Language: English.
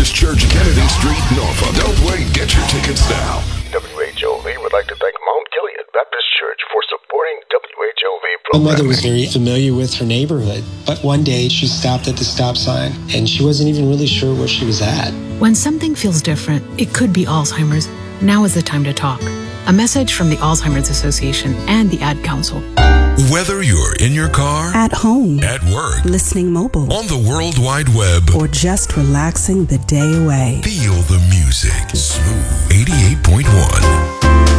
Baptist Church, Kennedy Street, Norfolk. Don't wait. Get your tickets now. WHOV would like to thank Mount Gilead Baptist Church for supporting WHOV My programming. mother was very familiar with her neighborhood, but one day she stopped at the stop sign and she wasn't even really sure where she was at. When something feels different, it could be Alzheimer's. Now is the time to talk. A message from the Alzheimer's Association and the Ad Council. Whether you're in your car, at home, at work, listening mobile, on the World Wide Web, or just relaxing the day away, feel the music. Smooth 88.1.